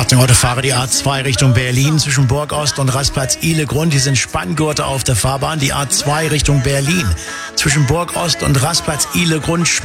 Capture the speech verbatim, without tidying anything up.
Achtung, heute fahre die A zwei Richtung Berlin zwischen Burgost und Rastplatz Ihlegrund. Hier sind Spanngurte auf der Fahrbahn. Die A zwei Richtung Berlin zwischen Burgost und Rastplatz Ihlegrund.